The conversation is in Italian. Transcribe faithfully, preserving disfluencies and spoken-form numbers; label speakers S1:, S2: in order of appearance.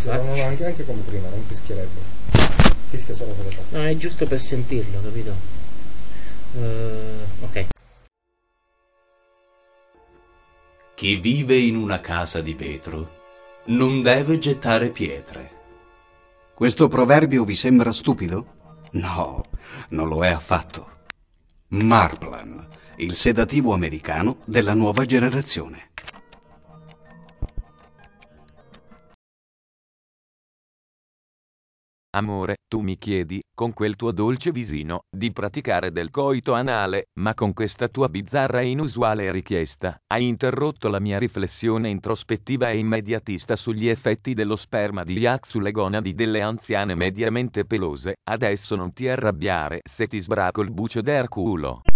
S1: sì, no, no, anche, anche come prima, non fischierebbe. Fischia solo con le parole.
S2: No, è giusto per sentirlo, capito? Uh, ok.
S3: Chi vive in una casa di vetro non deve gettare pietre.
S4: Questo proverbio vi sembra stupido? No, non lo è affatto. Marplan, il sedativo americano della nuova generazione.
S5: Amore, tu mi chiedi, con quel tuo dolce visino, di praticare del coito anale, ma con questa tua bizzarra e inusuale richiesta, hai interrotto la mia riflessione introspettiva e immediatista sugli effetti dello sperma di yak sulle gonadi delle anziane mediamente pelose. Adesso non ti arrabbiare se ti sbraco il bucio d'Erculo.